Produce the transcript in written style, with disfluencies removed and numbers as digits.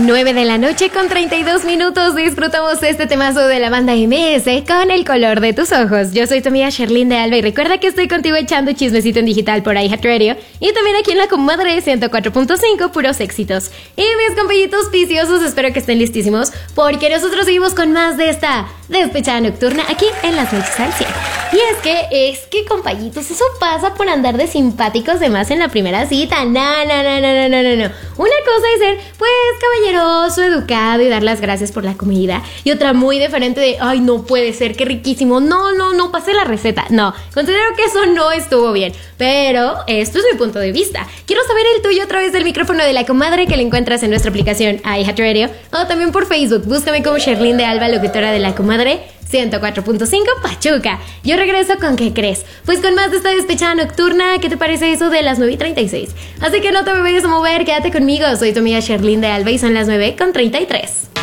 9 de la noche con 32 minutos. Disfrutamos este temazo de la banda MS con El color de tus ojos. Yo soy tu amiga Sherlyn de Alba y recuerda que estoy contigo echando chismecito en digital por iHeartRadio y también aquí en la comadre 104.5, puros éxitos. Y mis compañitos viciosos, espero que estén listísimos porque nosotros seguimos con más de esta despechada nocturna aquí en Las Noches al 100. Y es que compañitos, eso pasa por andar de simpáticos de más en la primera cita. No. Una cosa es ser, pues, caballeroso, educado y dar las gracias por la comida. Y otra muy diferente de, ay, no puede ser, qué riquísimo. No, pasé la receta. No, considero que eso no estuvo bien. Pero esto es mi punto de vista. Quiero saber el tuyo a través del micrófono de la comadre que le encuentras en nuestra aplicación iHeartRadio o también por Facebook. Búscame como Sherlyn de Alba, locutora de la comadre 104.5 Pachuca. Yo regreso con ¿qué crees? Pues con más de esta despechada nocturna. ¿Qué te parece eso de las 9:36? Así que no te me vayas a mover, quédate conmigo. Soy tu amiga Sherlyn de Alba y son las 9:33.